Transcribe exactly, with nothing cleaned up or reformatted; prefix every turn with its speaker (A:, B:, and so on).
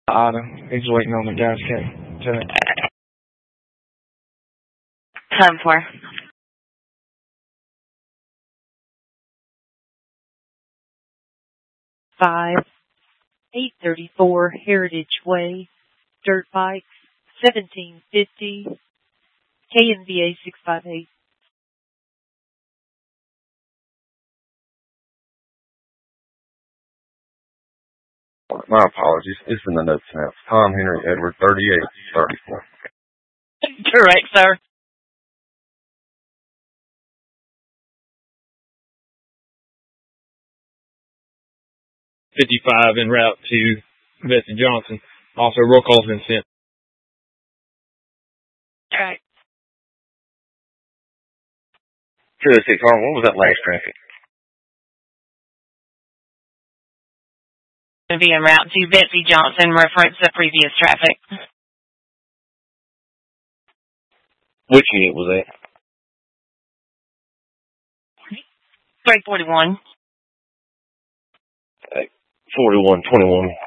A: Otto. He's waiting on the guys. Lieutenant.
B: Time for.
C: Five, eight thirty-four Heritage Way, dirt bikes, seventeen fifty, K N V A six five eight.
D: My apologies. It's in the notes now. Tom Henry Edward, thirty-eight thirty-four.
B: Correct, sir.
E: fifty-five en route to Betsy Johnson. Also, roll call's been sent.
B: Correct.
D: two oh six, what was that last traffic?
B: Going to be en route to Betsy Johnson, reference the previous traffic.
D: Which unit was that?
B: three forty-one.
D: forty-one twenty-one.